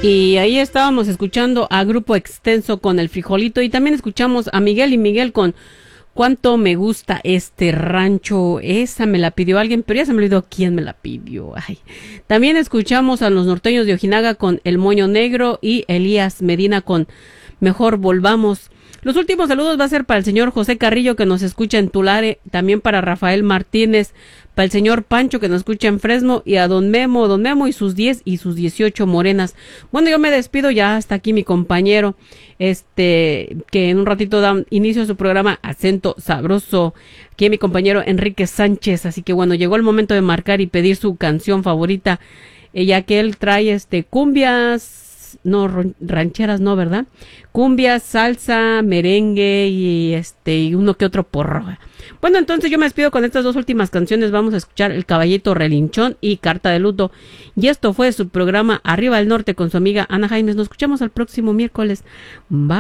Y ahí estábamos escuchando a Grupo Extenso con El Frijolito y también escuchamos a Miguel y Miguel con Cuánto me gusta este rancho. Esa me la pidió alguien, pero ya se me olvidó quién me la pidió. Ay. También escuchamos a los norteños de Ojinaga con El Moño Negro y Elías Medina con Mejor Volvamos. Los últimos saludos va a ser para el señor José Carrillo que nos escucha en Tulare, también para Rafael Martínez, para el señor Pancho que nos escucha en Fresno y a don Memo y sus 10 y sus 18 morenas. Bueno, yo me despido, ya hasta aquí mi compañero, que en un ratito da inicio a su programa Acento Sabroso, aquí mi compañero Enrique Sánchez, así que bueno, llegó el momento de marcar y pedir su canción favorita, ya que él trae cumbias, no, rancheras no, ¿verdad? Cumbias, salsa, merengue y uno que otro porro. Bueno, entonces yo me despido con estas dos últimas canciones. Vamos a escuchar El Caballito Relinchón y Carta de Luto. Y esto fue su programa Arriba del Norte con su amiga Ana Jaimes. Nos escuchamos el próximo miércoles. Bye.